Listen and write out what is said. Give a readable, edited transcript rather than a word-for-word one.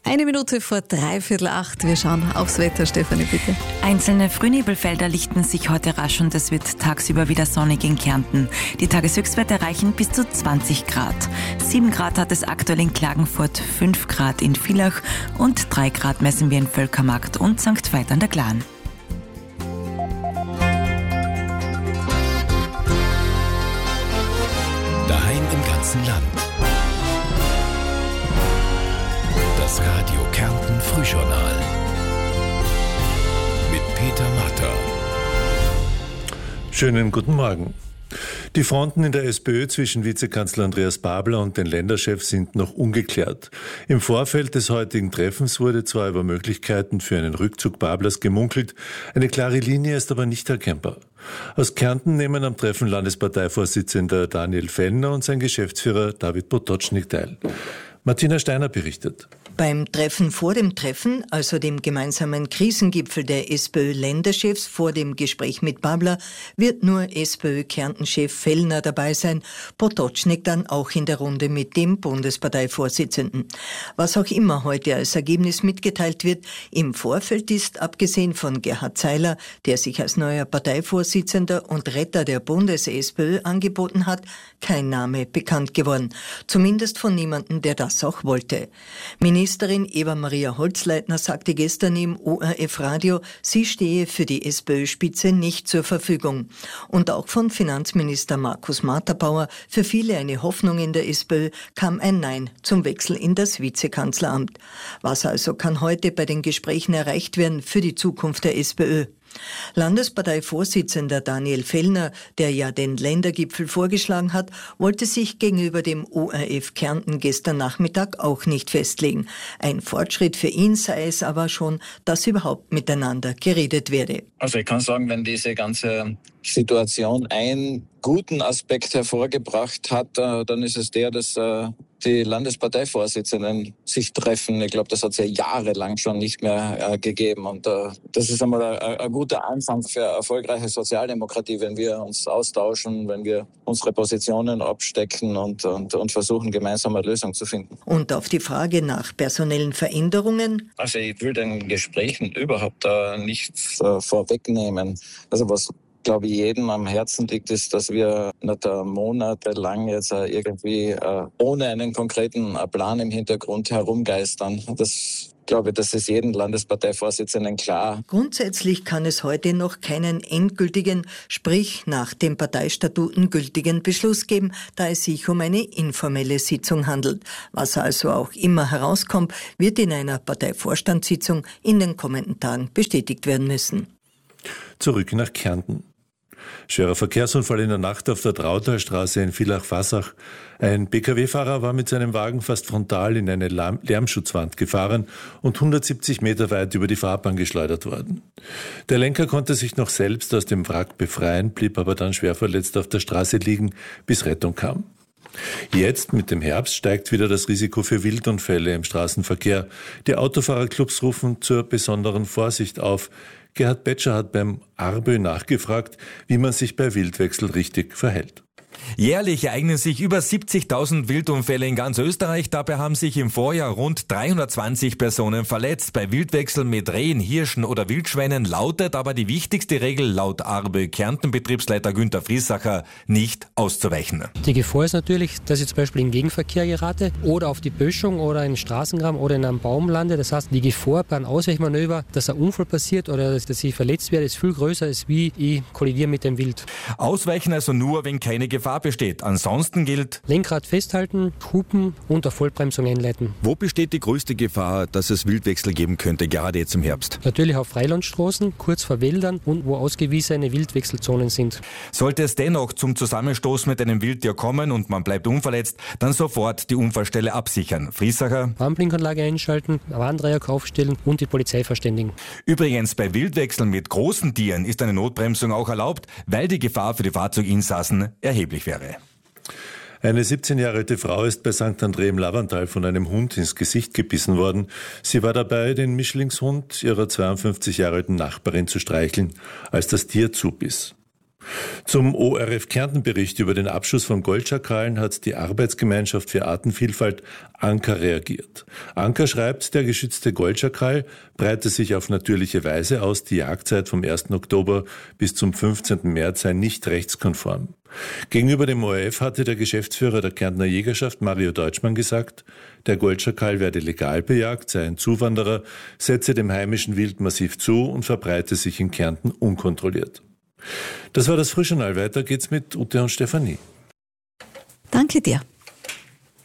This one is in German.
1 Minute vor 7:45. Wir schauen aufs Wetter, Stefanie, bitte. Einzelne Frühnebelfelder lichten sich heute rasch und es wird tagsüber wieder sonnig in Kärnten. Die Tageshöchstwerte erreichen bis zu 20 Grad. 7 Grad hat es aktuell in Klagenfurt, 5 Grad in Villach und 3 Grad messen wir in Völkermarkt und St. Veit an der Glan. Daheim im ganzen Land. Das Radio Kärnten Frühjournal mit Peter Matter. Schönen guten Morgen. Die Fronten in der SPÖ zwischen Vizekanzler Andreas Babler und den Länderchefs sind noch ungeklärt. Im Vorfeld des heutigen Treffens wurde zwar über Möglichkeiten für einen Rückzug Bablers gemunkelt, eine klare Linie ist aber nicht erkennbar. Aus Kärnten nehmen am Treffen Landesparteivorsitzender Daniel Fellner und sein Geschäftsführer David Potocznik teil. Martina Steiner berichtet. Beim Treffen vor dem Treffen, also dem gemeinsamen Krisengipfel der SPÖ-Länderchefs vor dem Gespräch mit Babler, wird nur SPÖ-Kärnten-Chef Fellner dabei sein, Potocznik dann auch in der Runde mit dem Bundesparteivorsitzenden. Was auch immer heute als Ergebnis mitgeteilt wird, im Vorfeld ist, abgesehen von Gerhard Zeiler, der sich als neuer Parteivorsitzender und Retter der Bundes-SPÖ angeboten hat, kein Name bekannt geworden. Zumindest von niemandem, der das auch wollte. Ministerin Eva-Maria Holzleitner sagte gestern im ORF-Radio, sie stehe für die SPÖ-Spitze nicht zur Verfügung. Und auch von Finanzminister Markus Marterbauer, für viele eine Hoffnung in der SPÖ, kam ein Nein zum Wechsel in das Vizekanzleramt. Was also kann heute bei den Gesprächen erreicht werden für die Zukunft der SPÖ? Landesparteivorsitzender Daniel Fellner, der ja den Ländergipfel vorgeschlagen hat, wollte sich gegenüber dem ORF Kärnten gestern Nachmittag auch nicht festlegen. Ein Fortschritt für ihn sei es aber schon, dass überhaupt miteinander geredet werde. Also ich kann sagen, wenn diese ganze Situation einen guten Aspekt hervorgebracht hat, dann ist es der, dass die Landesparteivorsitzenden sich treffen. Ich glaube, das hat es ja jahrelang schon nicht mehr gegeben. Und das ist einmal ein guter Anfang für erfolgreiche Sozialdemokratie, wenn wir uns austauschen, wenn wir unsere Positionen abstecken und versuchen, gemeinsam eine Lösung zu finden. Und auf die Frage nach personellen Veränderungen? Also ich will den Gesprächen überhaupt nichts vorwegnehmen. Also was glaube ich, jedem am Herzen liegt, ist, dass wir nicht monatelang jetzt irgendwie ohne einen konkreten Plan im Hintergrund herumgeistern. Das ist jedem Landesparteivorsitzenden klar. Grundsätzlich kann es heute noch keinen endgültigen, sprich nach den Parteistatuten gültigen Beschluss geben, da es sich um eine informelle Sitzung handelt. Was also auch immer herauskommt, wird in einer Parteivorstandssitzung in den kommenden Tagen bestätigt werden müssen. Zurück nach Kärnten. Schwerer Verkehrsunfall in der Nacht auf der Trautalstraße in Villach-Vassach. Ein Pkw-Fahrer war mit seinem Wagen fast frontal in eine Lärmschutzwand gefahren und 170 Meter weit über die Fahrbahn geschleudert worden. Der Lenker konnte sich noch selbst aus dem Wrack befreien, blieb aber dann schwer verletzt auf der Straße liegen, bis Rettung kam. Jetzt, mit dem Herbst, steigt wieder das Risiko für Wildunfälle im Straßenverkehr. Die Autofahrerclubs rufen zur besonderen Vorsicht auf. Gerhard Betscher hat beim ARBÖ nachgefragt, wie man sich bei Wildwechsel richtig verhält. Jährlich ereignen sich über 70.000 Wildunfälle in ganz Österreich. Dabei haben sich im Vorjahr rund 320 Personen verletzt. Bei Wildwechsel mit Rehen, Hirschen oder Wildschweinen lautet aber die wichtigste Regel laut ARBÖ Kärnten-Betriebsleiter Günther Friesacher nicht auszuweichen. Die Gefahr ist natürlich, dass ich zum Beispiel in Gegenverkehr gerate oder auf die Böschung oder in den Straßengraben oder in einem Baum lande. Das heißt, die Gefahr bei einem Ausweichmanöver, dass ein Unfall passiert oder dass ich verletzt werde, ist viel größer, als wie ich kollidiere mit dem Wild. Ausweichen also nur, wenn keine Gefahr besteht. Ansonsten gilt Lenkrad festhalten, hupen und auf Vollbremsung einleiten. Wo besteht die größte Gefahr, dass es Wildwechsel geben könnte, gerade jetzt im Herbst? Natürlich auf Freilandstraßen, kurz vor Wäldern und wo ausgewiesene Wildwechselzonen sind. Sollte es dennoch zum Zusammenstoß mit einem Wildtier kommen und man bleibt unverletzt, dann sofort die Unfallstelle absichern. Friesacher: Warnblinkanlage einschalten, Warndreieck aufstellen und die Polizei verständigen. Übrigens, bei Wildwechseln mit großen Tieren ist eine Notbremsung auch erlaubt, weil die Gefahr für die Fahrzeuginsassen erheblich wäre. Eine 17 Jahre alte Frau ist bei St. André im Lavantal von einem Hund ins Gesicht gebissen worden. Sie war dabei, den Mischlingshund ihrer 52 Jahre alten Nachbarin zu streicheln, als das Tier zubiss. Zum ORF-Kärnten-Bericht über den Abschuss von Goldschakalen hat die Arbeitsgemeinschaft für Artenvielfalt ANKA reagiert. ANKA schreibt, der geschützte Goldschakal breite sich auf natürliche Weise aus. Die Jagdzeit vom 1. Oktober bis zum 15. März sei nicht rechtskonform. Gegenüber dem ORF hatte der Geschäftsführer der Kärntner Jägerschaft, Mario Deutschmann, gesagt, der Goldschakal werde legal bejagt, sei ein Zuwanderer, setze dem heimischen Wild massiv zu und verbreite sich in Kärnten unkontrolliert. Das war das Frühjournal. Weiter geht's mit Ute und Stefanie. Danke dir.